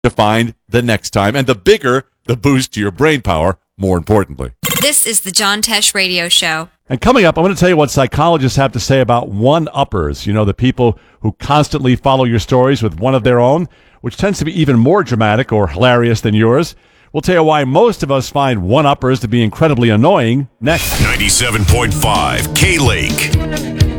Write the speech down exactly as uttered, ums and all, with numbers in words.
to find the next time, and the bigger the boost to your brain power, more importantly. This is the John Tesh Radio Show. And coming up, I'm going to tell you what psychologists have to say about one-uppers. You know, the people who constantly follow your stories with one of their own, which tends to be even more dramatic or hilarious than yours. We'll tell you why most of us find one-uppers to be incredibly annoying next. ninety-seven point five K-Lake.